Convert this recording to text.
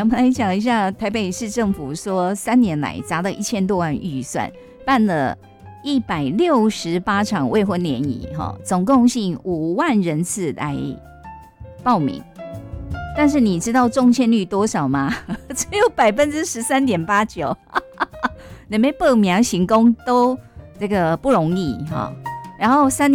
我们来讲一下台北市政府说3年来砸了1000多万预算，办了168场未婚联谊，总共吸引5万人次来报名。但是你知道中签率多少吗？只有13.89%，能被报名成功都这个不容易哈。然后3年